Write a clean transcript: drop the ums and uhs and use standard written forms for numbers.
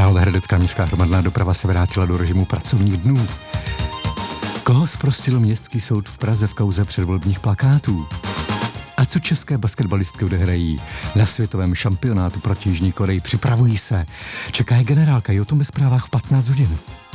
Královéhradecká městská hromadná doprava se vrátila do režimu pracovních dnů. Koho zprostil městský soud v Praze v kauze předvolebních plakátů? A co české basketbalistky odehrají na světovém šampionátu proti Jižní Koreji? Připravují se. Čeká je generálka, i o tom ve zprávách v 15 hodin.